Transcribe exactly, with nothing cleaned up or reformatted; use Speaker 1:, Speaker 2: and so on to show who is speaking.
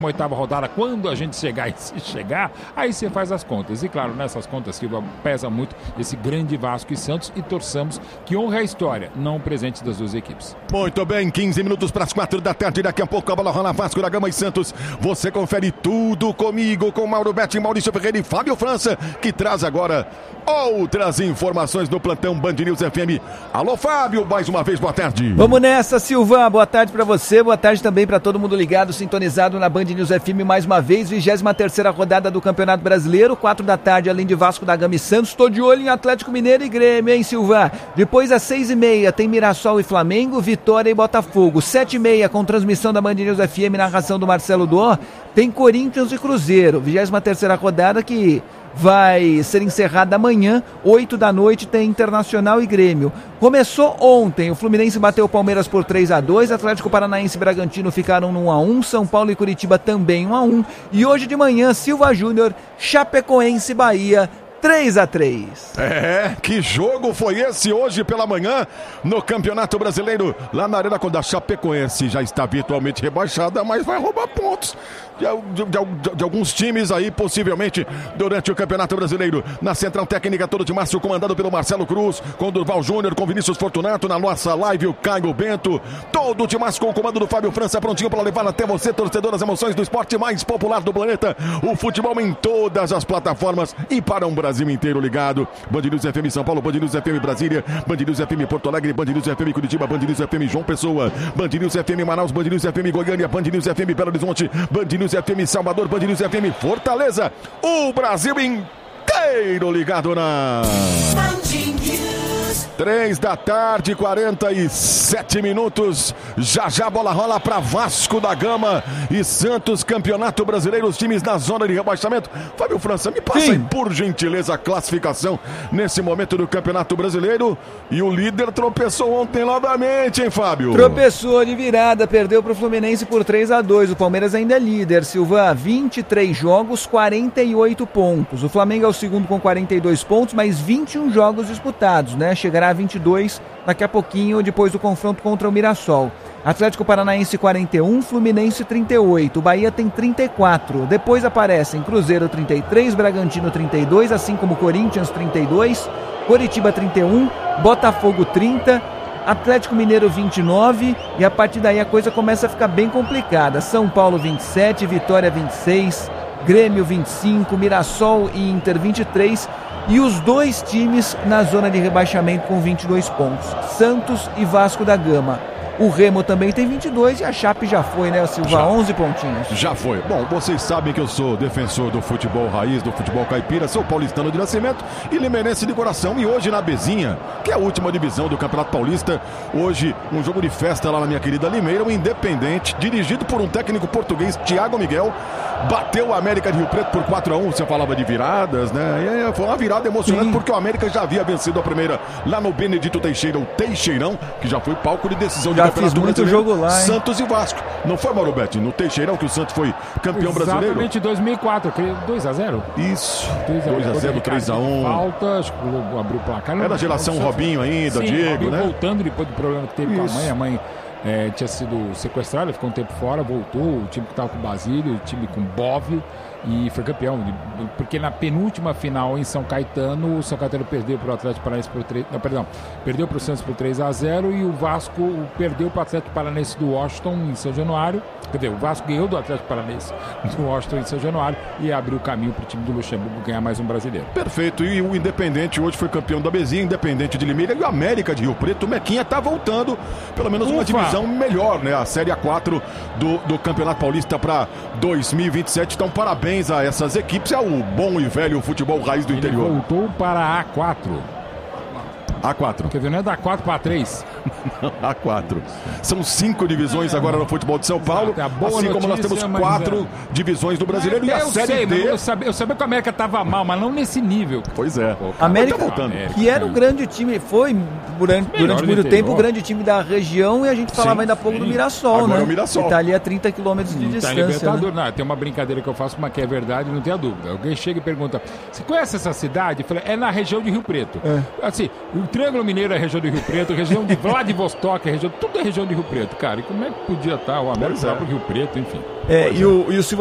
Speaker 1: Oitava rodada, quando a gente chegar e se chegar, aí você faz as contas. E claro, nessas contas que pesa muito esse grande Vasco e Santos, e torçamos que honre a história, não o presente das duas equipes.
Speaker 2: Muito bem, quinze minutos para as quatro da tarde, daqui a pouco a bola rola Vasco da Gama e Santos. Você confere tudo comigo, com Mauro Betti, Maurício Ferreira e Fábio França, que traz agora outras informações no plantão Band News F M. Alô, Fábio, mais uma vez, boa tarde.
Speaker 3: Vamos nessa, Silvan, boa tarde para você, boa tarde também para todo mundo ligado, sintonizado na Band News F M mais uma vez, vigésima terceira rodada do Campeonato Brasileiro, quatro da tarde, além de Vasco da Gama e Santos. Estou de olho em Atlético Mineiro e Grêmio, hein, Silvan? Depois às seis e meia tem Mirassol e Flamengo, Vitória e Botafogo. Sete e meia com transmissão da Band News F M, narração do Marcelo Dor, tem Corinthians e Cruzeiro, vigésima terceira rodada que vai ser encerrada amanhã, oito da noite, tem Internacional e Grêmio. Começou ontem, o Fluminense bateu o Palmeiras por três a dois, Atlético Paranaense e Bragantino ficaram no um a um, São Paulo e Curitiba também um a um, e hoje de manhã, Silva Júnior, Chapecoense e Bahia, três a três.
Speaker 2: É, que jogo foi esse hoje pela manhã no Campeonato Brasileiro, lá na Arena, quando a Chapecoense já está virtualmente rebaixada, mas vai roubar pontos de, de, de, de alguns times aí, possivelmente, durante o Campeonato Brasileiro. Na central técnica, todo de Márcio, comandado pelo Marcelo Cruz, com o Durval Júnior, com Vinícius Fortunato, na nossa live, o Caio Bento, todo de Márcio com o comando do Fábio França, prontinho para levar até você, torcedor, as emoções do esporte mais popular do planeta, o futebol em todas as plataformas e para um Brasil inteiro ligado. Band News F M São Paulo, Band News F M Brasília, Band News F M Porto Alegre, Band News F M Curitiba, Band News F M João Pessoa, Band News F M Manaus, Band News F M Goiânia, Band News F M Belo Horizonte, Band News F M Salvador, Band News F M Fortaleza, o Brasil inteiro ligado na três da tarde, quarenta e sete minutos. Já já a bola rola para Vasco da Gama e Santos, Campeonato Brasileiro, os times na zona de rebaixamento. Fábio França, me passa aí, por gentileza, a classificação nesse momento do Campeonato Brasileiro. E o líder tropeçou ontem novamente, hein, Fábio?
Speaker 3: Tropeçou de virada, perdeu para o Fluminense por três a dois. O Palmeiras ainda é líder, Silvan, vinte e três jogos, quarenta e oito pontos. O Flamengo é o segundo com quarenta e dois pontos, mas vinte e um jogos disputados, né? Chegará a vinte e dois daqui a pouquinho, depois do confronto contra o Mirassol. Atlético Paranaense quarenta e um, Fluminense trinta e oito, o Bahia tem trinta e quatro. Depois aparecem Cruzeiro trinta e três, Bragantino trinta e dois, assim como Corinthians trinta e dois, Coritiba trinta e um, Botafogo trinta, Atlético Mineiro vinte e nove, e a partir daí a coisa começa a ficar bem complicada. São Paulo vinte e sete, Vitória vinte e seis, Grêmio vinte e cinco, Mirassol e Inter vinte e três, e os dois times na zona de rebaixamento com vinte e dois pontos, Santos e Vasco da Gama. O Remo também tem vinte e dois e a Chape já foi, né, Silva? Já, onze pontinhos.
Speaker 2: Já foi. Bom, vocês sabem que eu sou defensor do futebol raiz, do futebol caipira, sou paulistano de nascimento e limerense de coração. E hoje na Bezinha, que é a última divisão do Campeonato Paulista, hoje um jogo de festa lá na minha querida Limeira, o Independente, dirigido por um técnico português, Thiago Miguel, bateu o América de Rio Preto por quatro a um, você falava de viradas, né? E foi uma virada emocionante. Sim. Porque o América já havia vencido a primeira lá no Benedito Teixeira, o Teixeirão, que já foi palco de decisão de
Speaker 3: já fiz muito jogo lá, hein?
Speaker 2: Santos e Vasco. Não foi, Mauro Betti? No Teixeirão que o Santos foi campeão
Speaker 1: Exatamente,
Speaker 2: brasileiro?
Speaker 1: Exatamente, dois mil e quatro, dois a zero.
Speaker 2: Isso, dois a zero, três a um.
Speaker 1: Falta, acho que o Globo abriu o placar.
Speaker 2: Era a geração Robinho ainda,
Speaker 1: Sim,
Speaker 2: Diego,
Speaker 1: Robinho
Speaker 2: né?
Speaker 1: voltando depois do problema que teve Isso. com a mãe. A mãe é, tinha sido sequestrada, ficou um tempo fora, voltou. O time que estava com o Basílio, o time com o Bove, e foi campeão, porque na penúltima final em São Caetano, o São Caetano perdeu para o Atlético Paranaense por três, não, perdão, perdeu para o Santos por três a zero, e o Vasco perdeu para o Atlético Paranaense do Washington em São Januário. Quer dizer, o Vasco ganhou do Atlético Paranaense do Washington em São Januário e abriu o caminho para o time do Luxemburgo ganhar mais um brasileiro.
Speaker 2: Perfeito, e o Independente hoje foi campeão da Bezinha, Independente de Limeira, e o América de Rio Preto, o Mequinha tá voltando, pelo menos Ufa. uma divisão melhor, né? A Série A quatro do, do Campeonato Paulista para dois mil e vinte e sete, então parabéns a essas equipes, é o bom e velho futebol raiz do
Speaker 1: Ele
Speaker 2: interior.
Speaker 1: Voltou para a A quatro.
Speaker 2: A quatro.
Speaker 1: Quer dizer, não é da quatro para três.
Speaker 2: A quatro. São cinco divisões é. agora no futebol de São Paulo. É assim como nós temos quatro é. divisões do Brasileiro, é, e a Série sei, D.
Speaker 1: Eu sabia, eu sabia que a América estava mal, mas não nesse nível.
Speaker 2: Pois é.
Speaker 3: Pô, América, tá voltando. que era um grande time, foi durante, durante muito tempo o grande time da região, e a gente falava sim, ainda há pouco sim. do Mirassol, agora né?
Speaker 2: O Mirassol.
Speaker 3: Que tá ali a trinta quilômetros de
Speaker 1: tá
Speaker 3: distância. Né?
Speaker 1: Não, tem uma brincadeira que eu faço, mas que é verdade, não tem a dúvida. Alguém chega e pergunta: você conhece essa cidade? Eu falei, é na região de Rio Preto. É. Assim, Triângulo Mineiro é região de Rio Preto, região de Vladivostok é região, tudo é região de Rio Preto, cara. E como é que podia estar o América lá pro Rio Preto, enfim.
Speaker 3: É, e o, e o